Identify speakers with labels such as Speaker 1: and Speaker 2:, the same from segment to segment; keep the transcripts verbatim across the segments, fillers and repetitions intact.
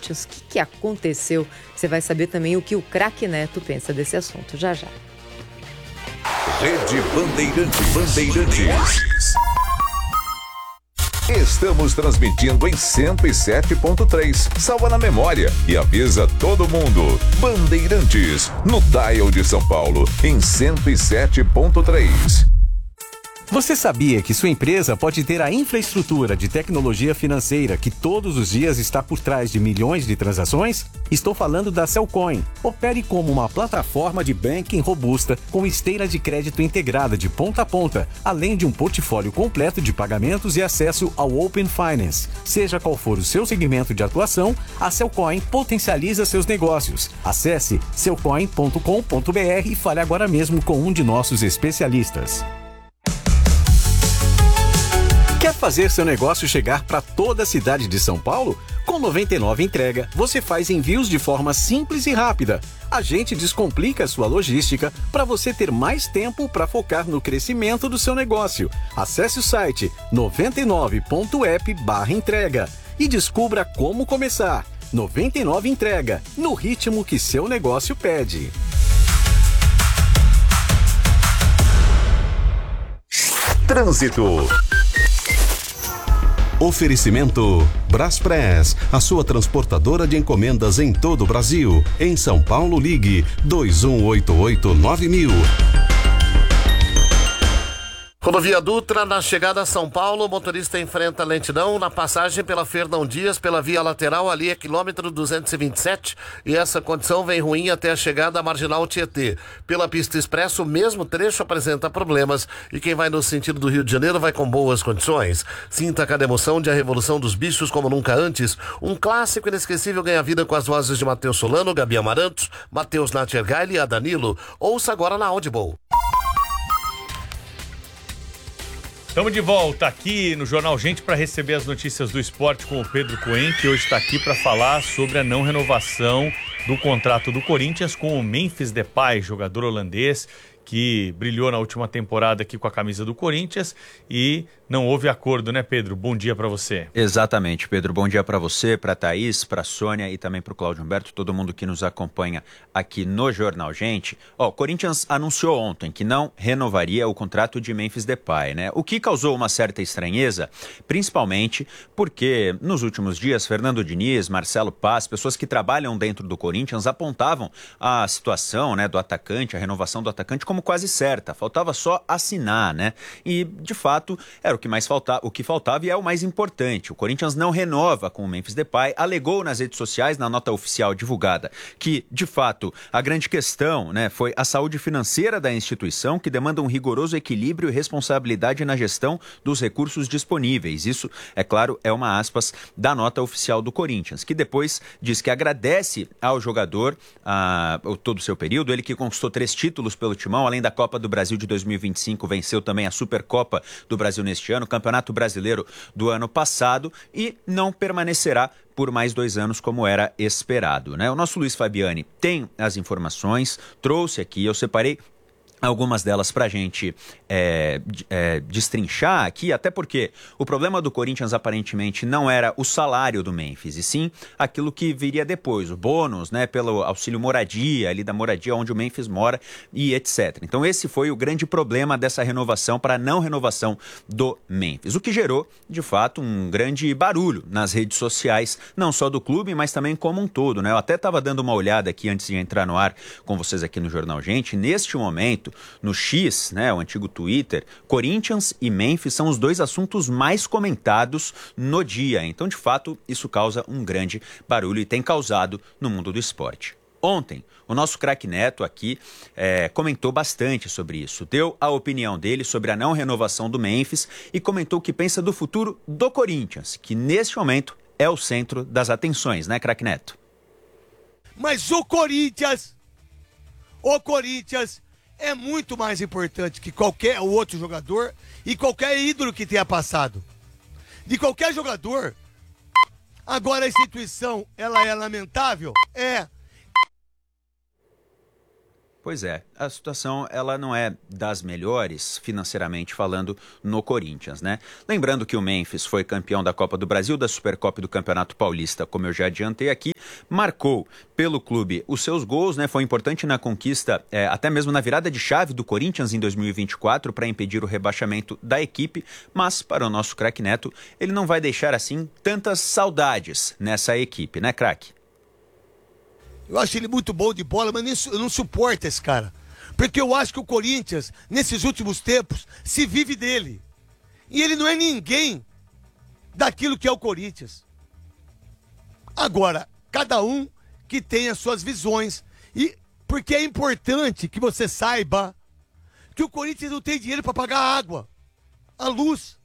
Speaker 1: Corinthians. O que, que aconteceu? Você vai saber também o que o craque Neto pensa desse assunto. Já, já.
Speaker 2: Rede Bandeirantes. Bandeirantes. Estamos transmitindo em cento e sete ponto três. Salva na memória e avisa todo mundo. Bandeirantes, no dial de São Paulo, em cento e sete ponto três.
Speaker 3: Você sabia que sua empresa pode ter a infraestrutura de tecnologia financeira que todos os dias está por trás de milhões de transações? Estou falando da Cellcoin. Opere como uma plataforma de banking robusta com esteira de crédito integrada de ponta a ponta, além de um portfólio completo de pagamentos e acesso ao Open Finance. Seja qual for o seu segmento de atuação, a Cellcoin potencializa seus negócios. Acesse cellcoin ponto com ponto b r e fale agora mesmo com um de nossos especialistas. Quer fazer seu negócio chegar para toda a cidade de São Paulo? Com noventa e nove Entrega, você faz envios de forma simples e rápida. A gente descomplica a sua logística para você ter mais tempo para focar no crescimento do seu negócio. Acesse o site noventa e nove ponto app barra entrega e descubra como começar. noventa e nove Entrega, no ritmo que seu negócio pede.
Speaker 2: Trânsito.
Speaker 4: Oferecimento Braspress, a sua transportadora de encomendas em todo o Brasil. Em São Paulo, ligue dois um oito oito nove mil.
Speaker 5: Rodovia Dutra, na chegada a São Paulo, o motorista enfrenta lentidão na passagem pela Fernão Dias, pela via lateral, ali é quilômetro duzentos e vinte e sete, e essa condição vem ruim até a chegada à Marginal Tietê. Pela pista expresso, o mesmo trecho apresenta problemas, e quem vai no sentido do Rio de Janeiro vai com boas condições. Sinta cada emoção de A Revolução dos Bichos como nunca antes. Um clássico inesquecível ganha vida com as vozes de Matheus Solano, Gabi Amarantos, Matheus Natchergaile e a Danilo. Ouça agora na Audible.
Speaker 6: Estamos de volta aqui no Jornal Gente para receber as notícias do esporte com o Pedro Coen, que hoje está aqui para falar sobre a não renovação do contrato do Corinthians com o Memphis Depay, jogador holandês que brilhou na última temporada aqui com a camisa do Corinthians e não houve acordo, né, Pedro? Bom dia para você.
Speaker 7: Exatamente, Pedro. Bom dia para você, para a Thaís, para a Sônia e também para o Cláudio Humberto, todo mundo que nos acompanha aqui no Jornal Gente. Ó, o Corinthians anunciou ontem que não renovaria o contrato de Memphis Depay, né? O que causou uma certa estranheza, principalmente porque nos últimos dias, Fernando Diniz, Marcelo Paz, pessoas que trabalham dentro do Corinthians apontavam a situação, né, do atacante, a renovação do atacante como quase certa, faltava só assinar, né? E, de fato, era o que mais faltava, o que faltava e é o mais importante. O Corinthians não renova com o Memphis Depay, alegou nas redes sociais, na nota oficial divulgada, que, de fato, a grande questão, né, foi a saúde financeira da instituição, que demanda um rigoroso equilíbrio e responsabilidade na gestão dos recursos disponíveis. Isso, é claro, é uma aspas da nota oficial do Corinthians, que depois diz que agradece ao jogador a, todo o seu período, ele que conquistou três títulos pelo Timão, além da Copa do Brasil de dois mil e vinte e cinco, venceu também a Supercopa do Brasil neste ano, o Campeonato Brasileiro do ano passado e não permanecerá por mais dois anos como era esperado, né? O nosso Luiz Fabiani tem as informações, trouxe aqui, eu separei algumas delas para a gente é, é, destrinchar aqui, até porque o problema do Corinthians aparentemente não era o salário do Memphis, e sim aquilo que viria depois, o bônus, né, pelo auxílio moradia, ali da moradia onde o Memphis mora e etcétera. Então esse foi o grande problema dessa renovação para não renovação do Memphis, o que gerou, de fato, um grande barulho nas redes sociais, não só do clube, mas também como um todo, né? Eu até estava dando uma olhada aqui antes de entrar no ar com vocês aqui no Jornal Gente, neste momento, no X, né, o antigo Twitter, Corinthians e Memphis são os dois assuntos mais comentados no dia. Então, de fato, isso causa um grande barulho e tem causado no mundo do esporte. Ontem, o nosso craque Neto aqui é, comentou bastante sobre isso, deu a opinião dele sobre a não renovação do Memphis e comentou o que pensa do futuro do Corinthians, que neste momento é o centro das atenções, né, craque Neto?
Speaker 8: Mas o Corinthians, o Corinthians é muito mais importante que qualquer outro jogador e qualquer ídolo que tenha passado. De qualquer jogador. Agora a instituição, ela é lamentável? É.
Speaker 7: Pois é, a situação ela não é das melhores financeiramente falando no Corinthians, né? Lembrando que o Memphis foi campeão da Copa do Brasil, da Supercopa e do Campeonato Paulista, como eu já adiantei aqui, marcou pelo clube os seus gols, né? Foi importante na conquista, é, até mesmo na virada de chave do Corinthians em dois mil e vinte e quatro para impedir o rebaixamento da equipe, mas para o nosso craque Neto, ele não vai deixar assim tantas saudades nessa equipe, né, craque?
Speaker 8: Eu acho ele muito bom de bola, mas nem, eu não suporto esse cara. Porque eu acho que o Corinthians, nesses últimos tempos, se vive dele. E ele não é ninguém daquilo que é o Corinthians. Agora, cada um que tem as suas visões. E porque é importante que você saiba que o Corinthians não tem dinheiro para pagar a água, a luz.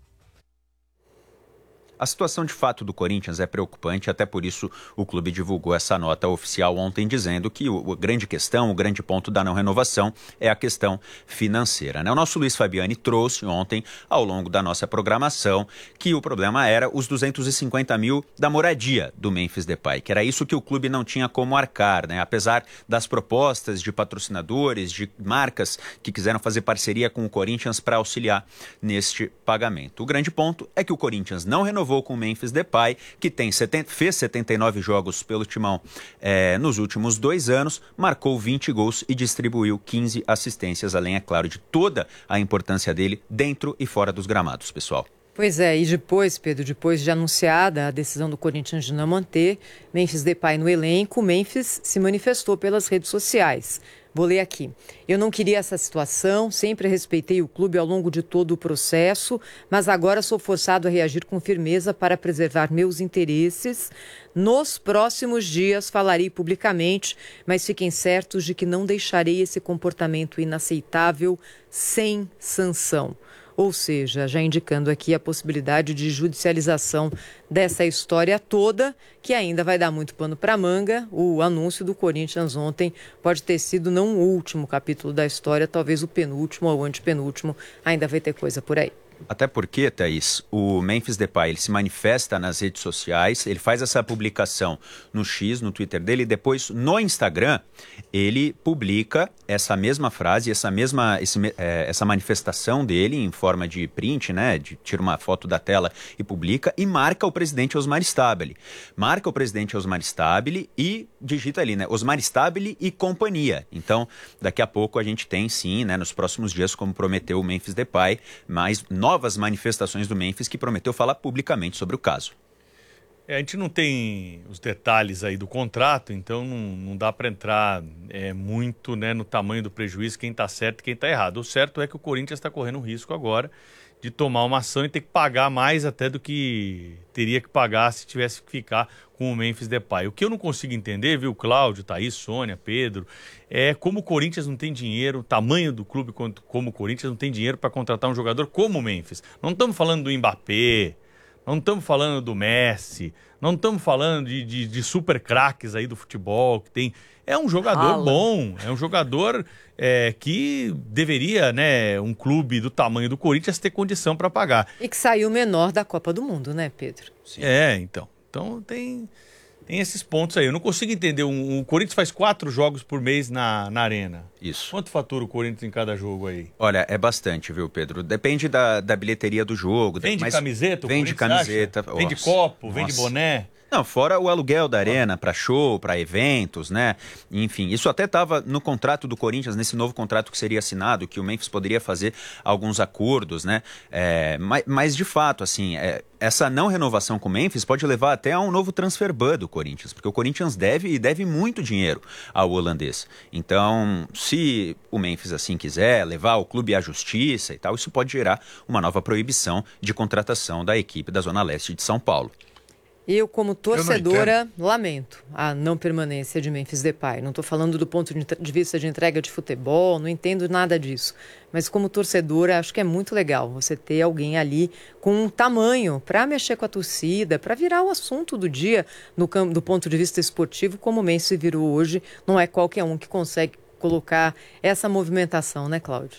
Speaker 7: A situação de fato do Corinthians é preocupante, até por isso o clube divulgou essa nota oficial ontem dizendo que o, a grande questão, o grande ponto da não renovação é a questão financeira, né? O nosso Luiz Fabiani trouxe ontem, ao longo da nossa programação, que o problema era os duzentos e cinquenta mil da moradia do Memphis Depay, que era isso que o clube não tinha como arcar, né? Apesar das propostas de patrocinadores, de marcas que quiseram fazer parceria com o Corinthians para auxiliar neste pagamento. O grande ponto é que o Corinthians não renovou com o Memphis Depay, que tem setenta, fez setenta e nove jogos pelo Timão é, nos últimos dois anos, marcou vinte gols e distribuiu quinze assistências, além, é claro, de toda a importância dele dentro e fora dos gramados, pessoal.
Speaker 1: Pois é, e depois, Pedro, depois de anunciada a decisão do Corinthians de não manter Memphis Depay no elenco, o Memphis se manifestou pelas redes sociais. Vou ler aqui. Eu não queria essa situação, sempre respeitei o clube ao longo de todo o processo, mas agora sou forçado a reagir com firmeza para preservar meus interesses. Nos próximos dias falarei publicamente, mas fiquem certos de que não deixarei esse comportamento inaceitável sem sanção. Ou seja, já indicando aqui a possibilidade de judicialização dessa história toda, que ainda vai dar muito pano para manga. O anúncio do Corinthians ontem pode ter sido não o último capítulo da história, talvez o penúltimo ou o antepenúltimo, ainda vai ter coisa por aí.
Speaker 7: Até porque, Thaís, o Memphis Depay, ele se manifesta nas redes sociais, ele faz essa publicação no X, no Twitter dele, e depois no Instagram ele publica essa mesma frase, essa mesma esse, é, essa manifestação dele em forma de print, né, de, tira uma foto da tela e publica, e marca o presidente Osmar Stabile. Marca o presidente Osmar Stabile e digita ali, né, Osmar Stabile e companhia. Então, daqui a pouco a gente tem sim, né, nos próximos dias, como prometeu o Memphis Depay, mais novas manifestações do Memphis, que prometeu falar publicamente sobre o caso.
Speaker 6: É, a gente não tem os detalhes aí do contrato, então não, não dá para entrar é, muito, né, no tamanho do prejuízo, quem está certo e quem está errado. O certo é que o Corinthians está correndo um risco agora de tomar uma ação e ter que pagar mais até do que teria que pagar se tivesse que ficar com o Memphis Depay. O que eu não consigo entender, viu, Cláudio, Thaís, Sônia, Pedro, é como o Corinthians não tem dinheiro, o tamanho do clube como o Corinthians não tem dinheiro para contratar um jogador como o Memphis. Não estamos falando do Mbappé, não estamos falando do Messi, não estamos falando de, de, de super craques aí do futebol que tem. É um jogador Haaland. bom, é um jogador é, que deveria, né, um clube do tamanho do Corinthians ter condição para pagar.
Speaker 1: E que saiu menor da Copa do Mundo, né, Pedro?
Speaker 6: Sim. É, então. Então tem, tem esses pontos aí. Eu não consigo entender. Um, o Corinthians faz quatro jogos por mês na, na Arena.
Speaker 7: Isso.
Speaker 6: Quanto fatura o Corinthians em cada jogo aí?
Speaker 7: Olha, é bastante, viu, Pedro? Depende da, da bilheteria do jogo.
Speaker 6: Vende
Speaker 7: mas
Speaker 6: camiseta?
Speaker 7: Vende camiseta.
Speaker 6: Vende
Speaker 7: Nossa.
Speaker 6: copo?
Speaker 7: Nossa.
Speaker 6: Vende boné?
Speaker 7: Não, fora o aluguel da arena para show, para eventos, né? Enfim, isso até estava no contrato do Corinthians, nesse novo contrato que seria assinado, que o Memphis poderia fazer alguns acordos, né? É, mas, mas, de fato, assim, é, essa não renovação com o Memphis pode levar até a um novo transfer ban do Corinthians, porque o Corinthians deve e deve muito dinheiro ao holandês. Então, se o Memphis assim quiser levar o clube à justiça e tal, isso pode gerar uma nova proibição de contratação da equipe da Zona Leste de São Paulo.
Speaker 1: Eu, como torcedora, lamento a não permanência de Memphis Depay. Não estou falando do ponto de vista de entrega de futebol, não entendo nada disso. Mas como torcedora, acho que é muito legal você ter alguém ali com um tamanho para mexer com a torcida, para virar o assunto do dia no campo, do ponto de vista esportivo, como o Memphis virou hoje. Não é qualquer um que consegue colocar essa movimentação, né, Cláudio?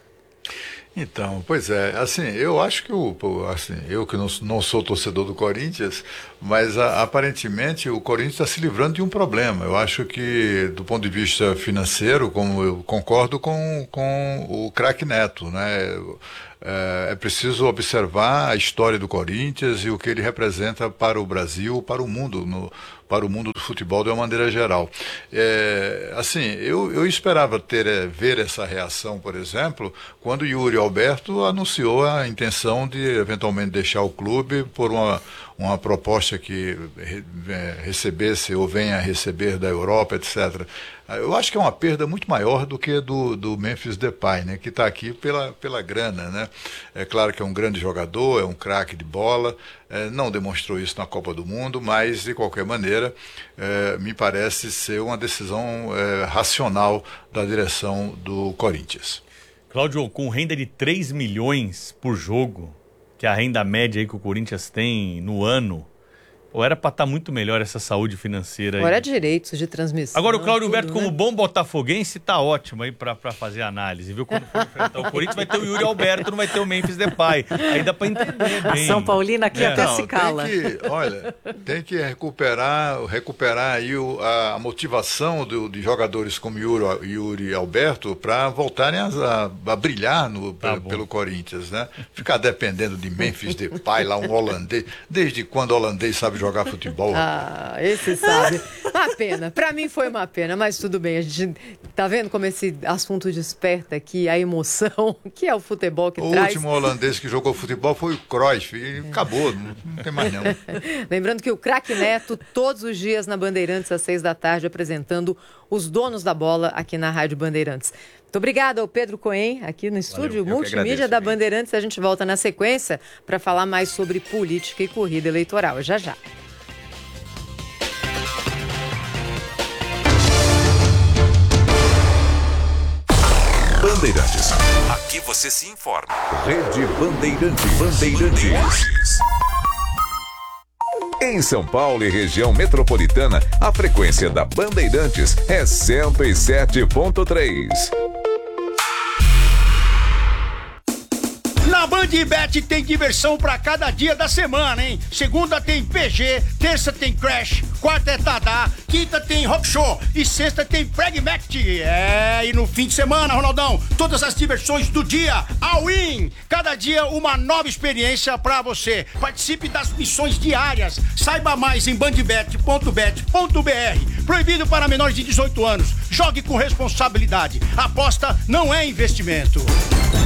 Speaker 9: Então, pois é, assim, eu acho que o, assim, eu que não, não sou torcedor do Corinthians, mas a, aparentemente o Corinthians está se livrando de um problema. Eu acho que, do ponto de vista financeiro, como eu concordo com, com o craque Neto, né? É, é preciso observar a história do Corinthians e o que ele representa para o Brasil, para o mundo, no, para o mundo do futebol de uma maneira geral. É, assim, eu, eu esperava ter, é, ver essa reação, por exemplo, quando o Yuri Alberto anunciou a intenção de eventualmente deixar o clube por uma, uma proposta que re, é, recebesse ou venha a receber da Europa, etcétera. Eu acho que é uma perda muito maior do que do, do Memphis Depay, né, que está aqui pela, pela grana, né? É claro que é um grande jogador, é um craque de bola, é, não demonstrou isso na Copa do Mundo, mas, de qualquer maneira, é, me parece ser uma decisão é, racional da direção do Corinthians.
Speaker 6: Cláudio, com renda de três milhões por jogo, que é a renda média aí que o Corinthians tem no ano, ou era para estar muito melhor essa saúde financeira aí?
Speaker 1: Agora é direitos de transmissão.
Speaker 6: Agora o Cláudio
Speaker 1: tudo,
Speaker 6: Humberto,
Speaker 1: né?
Speaker 6: como bom botafoguense, tá ótimo aí para fazer análise, viu? Quando for enfrentar o Corinthians vai ter o Yuri Alberto, não vai ter o Memphis Depay. Aí dá para entender bem.
Speaker 10: A São Paulina aqui
Speaker 6: É.
Speaker 10: até
Speaker 9: Não,
Speaker 10: se cala.
Speaker 9: Tem que, olha, tem que recuperar, recuperar aí o, a, a motivação do, de jogadores como Yuri, Yuri Alberto para voltarem a, a, a brilhar no,
Speaker 6: Tá
Speaker 9: pelo,
Speaker 6: bom.
Speaker 9: pelo Corinthians, né? Ficar dependendo de Memphis Depay, lá um holandês. Desde quando o holandês sabe jogar futebol?
Speaker 1: Ah, esse sabe. Uma pena. Pra mim foi uma pena, mas tudo bem. A gente tá vendo como esse assunto desperta aqui a emoção, que é o futebol que
Speaker 9: O
Speaker 1: traz.
Speaker 9: último holandês que jogou futebol foi o Cruyff e acabou, não, não tem mais não.
Speaker 1: Lembrando que o Craque Neto, todos os dias na Bandeirantes, às seis da tarde, apresentando os donos da bola aqui na Rádio Bandeirantes. Muito obrigada ao Pedro Cohen, aqui no estúdio
Speaker 7: eu que
Speaker 1: multimídia
Speaker 7: agradeço,
Speaker 1: da
Speaker 7: gente.
Speaker 1: Bandeirantes. A gente volta na sequência para falar mais sobre política e corrida eleitoral. Já já.
Speaker 2: Bandeirantes. Aqui você se informa. Rede Bandeirantes. Bandeirantes. Em São Paulo e região metropolitana, a frequência da Bandeirantes é cento e sete ponto três.
Speaker 11: Na Bandbet tem diversão pra cada dia da semana, hein? Segunda tem P G, terça tem Crash, quarta é Tadá, quinta tem Rock Show e sexta tem Pragmatic. É, e no fim de semana, Ronaldão, todas as diversões do dia, all in! Cada dia uma nova experiência pra você. Participe das missões diárias. Saiba mais em bandbet ponto bet ponto br. Proibido para menores de dezoito anos. Jogue com responsabilidade. Aposta não é investimento.